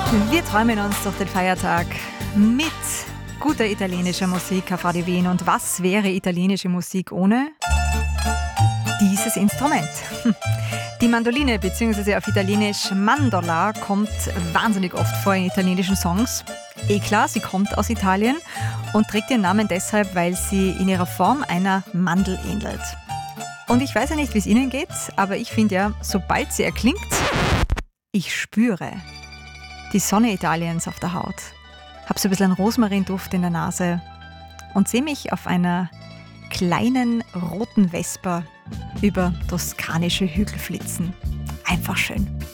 Wir träumen uns durch den Feiertag mit guter italienischer Musik auf Radio Wien. Und was wäre italienische Musik ohne dieses Instrument? Die Mandoline bzw. auf Italienisch Mandola kommt wahnsinnig oft vor in italienischen Songs. Klar, sie kommt aus Italien und trägt ihren Namen deshalb, weil sie in ihrer Form einer Mandel ähnelt. Und ich weiß ja nicht, wie es Ihnen geht, aber ich finde ja, sobald sie erklingt, ich spüre die Sonne Italiens auf der Haut, habe so ein bisschen einen Rosmarinduft in der Nase und sehe mich auf einer kleinen roten Vespa über toskanische Hügel flitzen. Einfach schön.